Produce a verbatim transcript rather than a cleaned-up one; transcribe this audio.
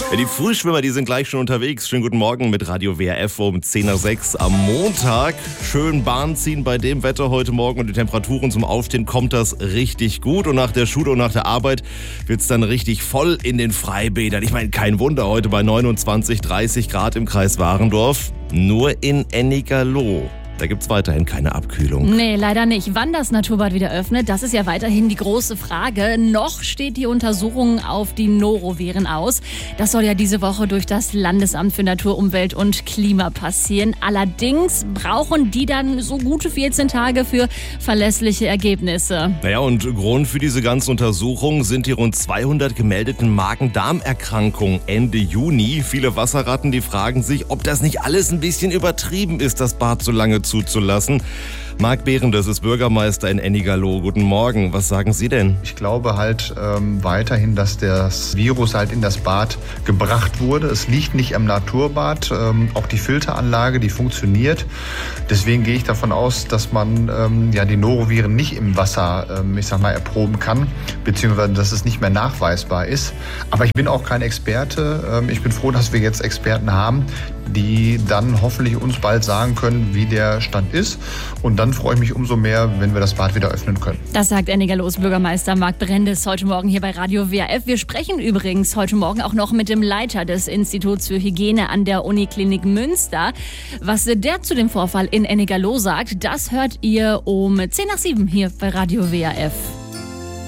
Ja, die Frühschwimmer, die sind gleich schon unterwegs. Schönen guten Morgen mit Radio W R F um zehn nach sechs am Montag. Schön Bahn ziehen bei dem Wetter heute Morgen und die Temperaturen zum Aufstehen kommt das richtig gut. Und nach der Schule und nach der Arbeit wird es dann richtig voll in den Freibädern. Ich meine, kein Wunder, heute bei neunundzwanzig, dreißig Grad im Kreis Warendorf. Nur in Ennigerloh. Da gibt's weiterhin keine Abkühlung. Nee, leider nicht. Wann das Naturbad wieder öffnet, das ist ja weiterhin die große Frage. Noch steht die Untersuchung auf die Noroviren aus. Das soll ja diese Woche durch das Landesamt für Natur, Umwelt und Klima passieren. Allerdings brauchen die dann so gute vierzehn Tage für verlässliche Ergebnisse. Naja, und Grund für diese ganze Untersuchung sind die rund zweihundert gemeldeten Magen-Darm-Erkrankungen Ende Juni. Viele Wasserratten, die fragen sich, ob das nicht alles ein bisschen übertrieben ist, das Bad so lange zuzulassen. Marc Behrendes ist Bürgermeister in Ennigerloh. Guten Morgen. Was sagen Sie denn? Ich glaube halt ähm, weiterhin, dass das Virus halt in das Bad gebracht wurde. Es liegt nicht am Naturbad. Ähm, auch die Filteranlage, die funktioniert. Deswegen gehe ich davon aus, dass man ähm, ja die Noroviren nicht im Wasser, ähm, ich sag mal, erproben kann, beziehungsweise dass es nicht mehr nachweisbar ist. Aber ich bin auch kein Experte. Ähm, ich bin froh, dass wir jetzt Experten haben, die dann hoffentlich uns bald sagen können, wie der Stand ist. Und dann freue ich mich umso mehr, wenn wir das Bad wieder öffnen können. Das sagt Ennigerlohs Bürgermeister Marc Behrendes heute Morgen hier bei Radio W R F. Wir sprechen übrigens heute Morgen auch noch mit dem Leiter des Instituts für Hygiene an der Uniklinik Münster. Was der zu dem Vorfall in Ennigerloh sagt, das hört ihr um zehn nach sieben hier bei Radio W R F.